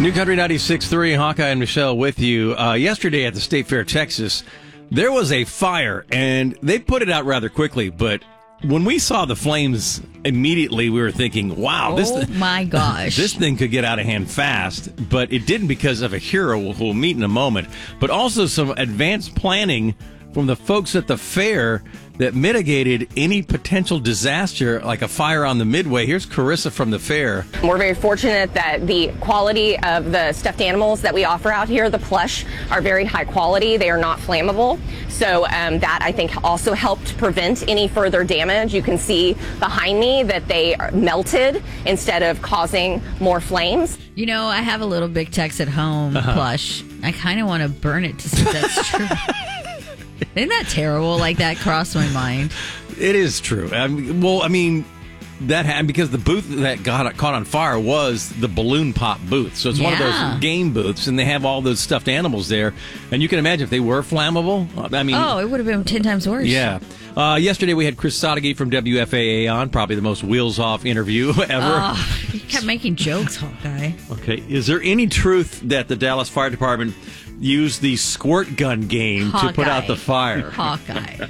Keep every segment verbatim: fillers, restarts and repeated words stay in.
New Country ninety-six point three, Hawkeye and Michelle with you. Uh, yesterday at the State Fair, Texas, there was a fire, and they put it out rather quickly, but when we saw the flames immediately, we were thinking, wow, this, oh my gosh. this thing could get out of hand fast, but it didn't because of a hero who we'll meet in a moment, but also some advanced planning from the folks at the fair that mitigated any potential disaster like a fire on the Midway. Here's Carissa from the fair. We're very fortunate that the quality of the stuffed animals that we offer out here, the plush, are very high quality. They are not flammable. So um, that, I think, also helped prevent any further damage. You can see behind me that they melted instead of causing more flames. You know, I have a little Big Tex at home uh-huh. plush. I kind of want to burn it to see if that's true. Isn't that terrible? Like, that crossed my mind. It is true. I mean, well, I mean, that happened because the booth that got caught on fire was the balloon pop booth. So it's yeah. one of those game booths, and they have all those stuffed animals there. And you can imagine if they were flammable. I mean, oh, it would have been ten times worse. Yeah. Uh, yesterday we had Chris Sadeghi from W F A A on, probably the most wheels-off interview ever. Oh, he kept making jokes, Hawkeye. Okay. Is there any truth that the Dallas Fire Department used the squirt gun game Hawkeye. to put out the fire? Hawkeye.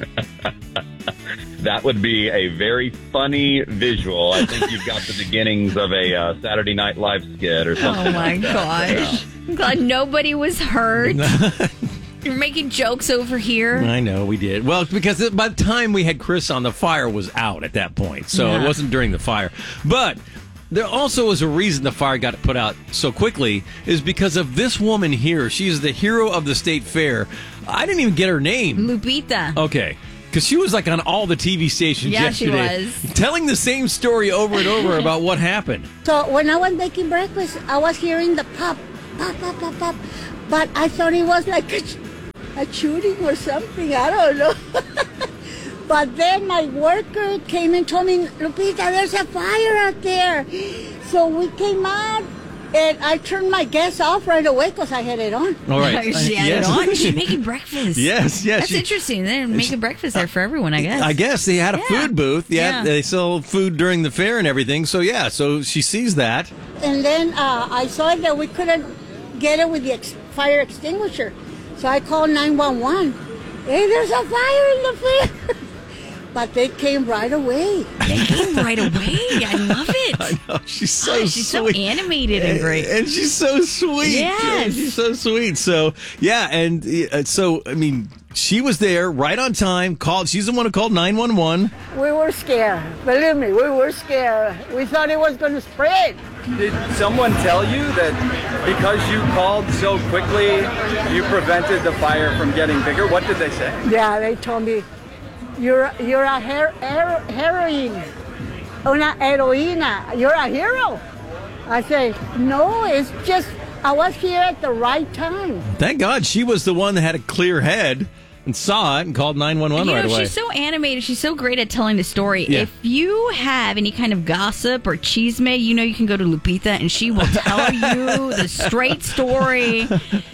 That would be a very funny visual. I think you've got the beginnings of a uh, Saturday Night Live skit or something. Oh, my like gosh. I'm glad nobody was hurt. You're making jokes over here. I know, we did. Well, because by the time we had Chris on, the fire was out at that point. So yeah. It wasn't during the fire. But there also was a reason the fire got put out so quickly is because of this woman here. She is the hero of the State Fair. I didn't even get her name. Lupita. Okay. Because she was like on all the T V stations yeah, yesterday. she was. Telling the same story over and over about what happened. So when I was making breakfast, I was hearing the pop, pop, pop, pop, pop. But I thought it was like a, a shooting or something. I don't know. But then my worker came and told me, Lupita, there's a fire out there. So we came out, and I turned my gas off right away because I had it on. All right. She had yes. it on. She's making breakfast. Yes, yes. That's she, interesting. They're making breakfast there for everyone, I guess. I guess. They had a yeah. food booth. Yeah, yeah. They sell food during the fair and everything. So, yeah, so she sees that. And then uh, I saw that we couldn't get it with the ex- fire extinguisher. So I called nine one one. Hey, there's a fire in the fair. But they came right away. They came right away. I love it. I know. She's so oh, she's sweet. so animated and great. And, and she's so sweet. Yes. She's so sweet. So, yeah, and uh, so, I mean, she was there right on time. Called. She's the one who called nine one one. We were scared. Believe me, we were scared. We thought it was going to spread. Did someone tell you that because you called so quickly, you prevented the fire from getting bigger? What did they say? Yeah, they told me, you're you're a her- her- heroine, una heroína. You're a hero. I say, no, it's just I was here at the right time. Thank God she was the one that had a clear head and saw it and called nine one one you right know, away. She's so animated. She's so great at telling the story. Yeah. If you have any kind of gossip or chisme, you know you can go to Lupita and she will tell you the straight story.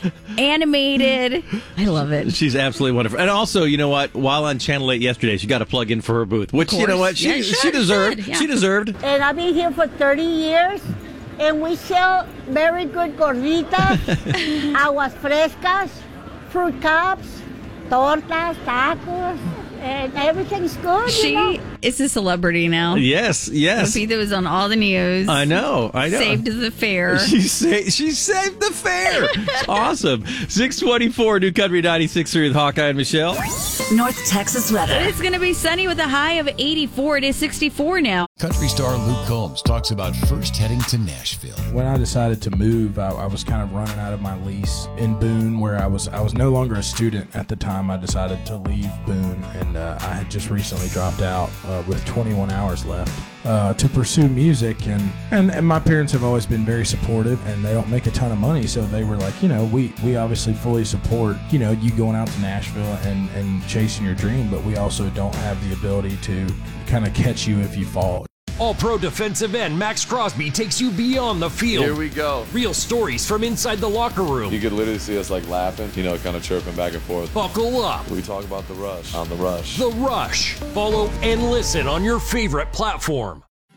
Animated. I love it. She's absolutely wonderful. And also, you know what? While on Channel eight yesterday, she got a plug in for her booth, which, you know what? She, Yeah, sure, she deserved. should, yeah. She deserved. And I've been here for thirty years, and we sell very good gorditas, aguas frescas, fruit cups, tortas, tacos, and everything's good. She you know? is a celebrity now. Yes, yes. Lupita was on all the news. I know, I know. Saved the fair. She sa- she saved the fair. It's awesome. six twenty-four, New Country ninety-six point three with Hawkeye and Michelle. North Texas weather. It's going to be sunny with a high of eighty-four. It is sixty-four now. Country star Luke Combs talks about first heading to Nashville. When I decided to move, I, I was kind of running out of my lease in Boone, where I was I was no longer a student at the time. I decided to leave Boone, and uh, I had just recently dropped out uh, with twenty-one hours left uh, to pursue music. And, and, and my parents have always been very supportive, and they don't make a ton of money, so they were like, you know, we, we obviously fully support, you know, you going out to Nashville and, and chasing your dream, but we also don't have the ability to kind of catch you if you fall. All-Pro defensive end Max Crosby takes you beyond the field. Here we go. Real stories from inside the locker room. You could literally see us like laughing, you know, kind of chirping back and forth. Buckle up. We talk about The Rush on The Rush. The Rush. Follow and listen on your favorite platform.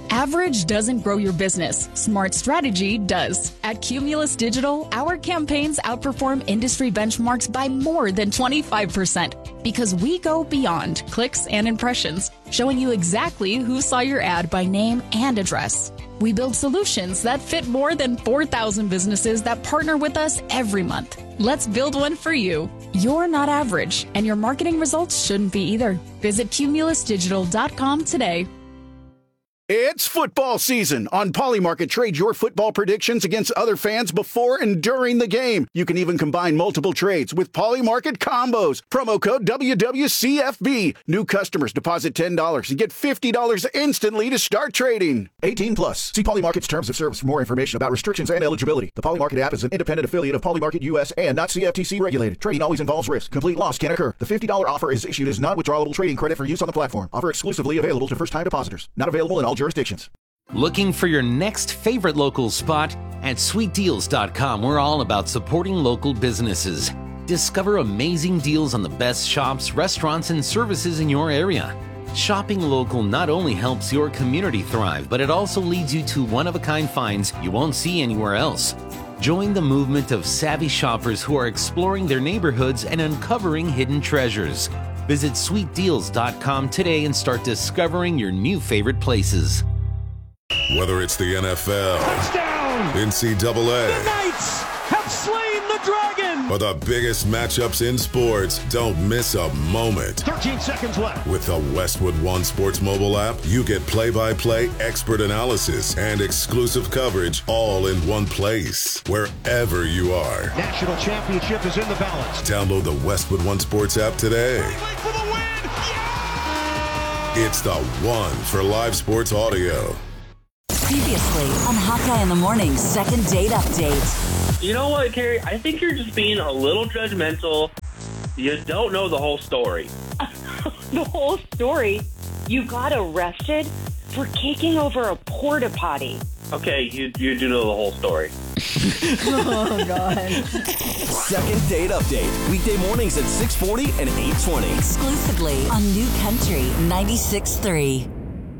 Average doesn't grow your business. Smart strategy does. At Cumulus Digital, our campaigns outperform industry benchmarks by more than twenty-five percent because we go beyond clicks and impressions, showing you exactly who saw your ad by name and address. We build solutions that fit more than four thousand businesses that partner with us every month. Let's build one for you. You're not average, and your marketing results shouldn't be either. Visit cumulus digital dot com today. It's football season. On Polymarket, trade your football predictions against other fans before and during the game. You can even combine multiple trades with Polymarket combos. Promo code W W C F B. New customers deposit ten dollars and get fifty dollars instantly to start trading. eighteen plus. See Polymarket's terms of service for more information about restrictions and eligibility. The Polymarket app is an independent affiliate of Polymarket U S and not C F T C regulated. Trading always involves risk. Complete loss can occur. The fifty dollars offer is issued as non-withdrawable trading credit for use on the platform. Offer exclusively available to first-time depositors. Not available in all jurisdictions. Looking for your next favorite local spot? At sweet deals dot com, we're all about supporting local businesses. Discover amazing deals on the best shops, restaurants, and services in your area. Shopping local not only helps your community thrive, but it also leads you to one-of-a-kind finds you won't see anywhere else. Join the movement of savvy shoppers who are exploring their neighborhoods and uncovering hidden treasures. Visit sweet deals dot com today and start discovering your new favorite places. Whether it's the N F L, Touchdown! N C double A, The Knights have slain the dragon! or the biggest matchups in sports, don't miss a moment. thirteen seconds left. With the Westwood One Sports mobile app, you get play-by-play expert analysis and exclusive coverage all in one place, wherever you are. National championship is in the balance. Download the Westwood One Sports app today. For the win! It's the one for live sports audio. Previously on Hawkeye in the Morning second date update. You know what, Carrie? I think you're just being a little judgmental. You don't know the whole story. The whole story? You got arrested for kicking over a porta potty. Okay, you you do know the whole story. Oh, God. Second date update. Weekday mornings at six forty and eight twenty. Exclusively on New Country ninety-six point three.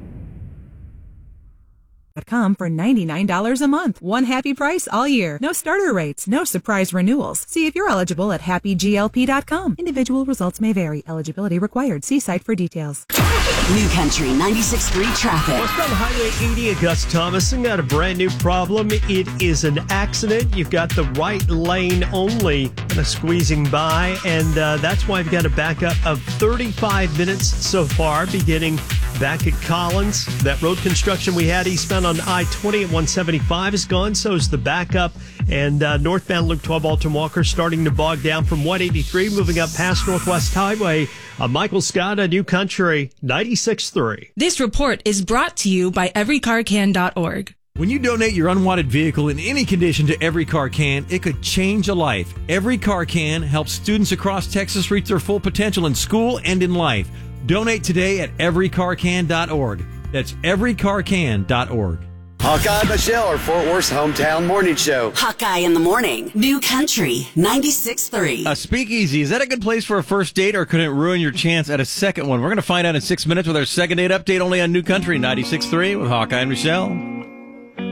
Com for ninety-nine dollars a month. One happy price all year. No starter rates, no surprise renewals. See if you're eligible at happy G L P dot com. Individual results may vary. Eligibility required. See site for details. New Country ninety-six point three traffic. West on Highway eighty, Augusta Thomason got a brand new problem. It is an accident. You've got the right lane only kind of squeezing by, and uh, that's why we've got a backup of thirty-five minutes so far, beginning back at Collins. That road construction we had eastbound on I twenty at one seventy-five is gone, so is the backup. And uh, northbound Loop twelve Alton Walker starting to bog down from one eighty-three, moving up past Northwest Highway. Uh, Michael Scott, a New Country ninety-six point three. This report is brought to you by every car can dot org. When you donate your unwanted vehicle in any condition to Every Car Can, it could change a life. Every Car Can helps students across Texas reach their full potential in school and in life. Donate today at every car can dot org. That's every car can dot org. Hawkeye and Michelle are Fort Worth's hometown morning show. Hawkeye in the Morning. New Country ninety-six point three. A speakeasy, is that a good place for a first date, or could it ruin your chance at a second one? We're going to find out in six minutes with our second date update only on New Country ninety-six point three with Hawkeye and Michelle.